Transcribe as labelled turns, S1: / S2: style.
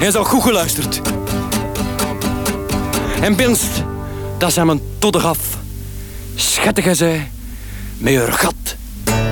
S1: Hij zou goed geluisterd. En binst, dat zijn mijn todder af. Schettige zij, met haar gat